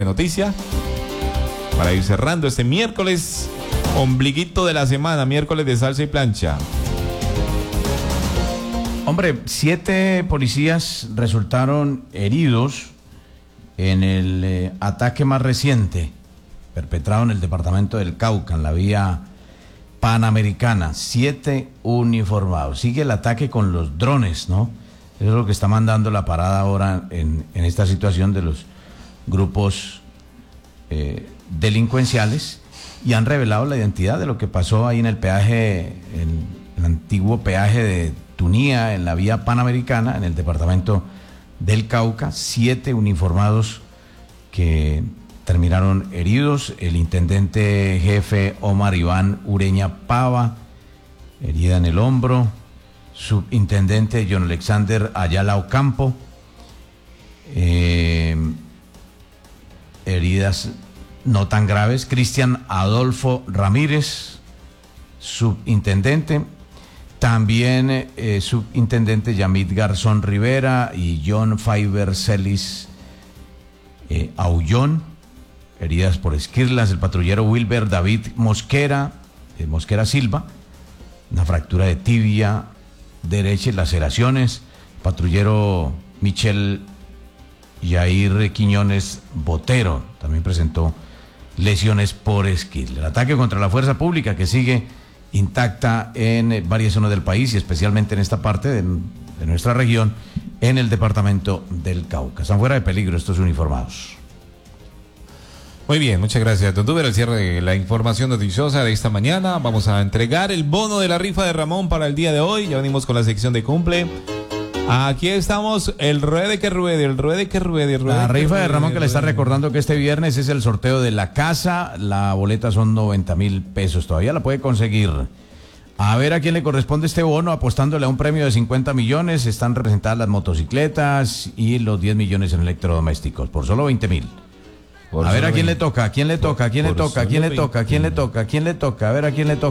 noticia para ir cerrando este miércoles, ombliguito de la semana, miércoles de salsa y plancha. Hombre, 7 policías resultaron heridos en el ataque más reciente perpetrado en el departamento del Cauca, en la vía Panamericana. 7 uniformados. Sigue el ataque con los drones, ¿no? Eso es lo que está mandando la parada ahora en esta situación de los grupos delincuenciales, y han revelado la identidad de lo que pasó ahí en el peaje, en el antiguo peaje de Tunía, en la vía Panamericana, en el departamento del Cauca. 7 uniformados que terminaron heridos. El intendente jefe Omar Iván Ureña Pava, herida en el hombro. Subintendente John Alexander Ayala Ocampo, heridas no tan graves. Cristian Adolfo Ramírez, subintendente. También subintendente Yamid Garzón Rivera y John Fiber Celis Aullón, heridas por esquirlas. El patrullero Wilber David Mosquera Silva, una fractura de tibia derecha y laceraciones. Patrullero Michel Yair Quiñones Botero también presentó lesiones por esquirla. El ataque contra la fuerza pública que sigue intacta en varias zonas del país y especialmente en esta parte de nuestra región, en el departamento del Cauca. Están fuera de peligro estos uniformados. Muy bien, muchas gracias, don Duber. El cierre de la información noticiosa de esta mañana. Vamos a entregar el bono de la rifa de Ramón para el día de hoy. Ya venimos con la sección de cumple. Aquí estamos, el ruede que ruede. La rifa de Ramón, que le está recordando que este viernes es el sorteo de la casa. La boleta son 90,000 pesos. Todavía la puede conseguir. A ver a quién le corresponde este bono, apostándole a un premio de 50 millones. Están representadas las motocicletas y los 10 millones en electrodomésticos, por solo 20,000. A ver a quién le toca, a ver a quién le toca.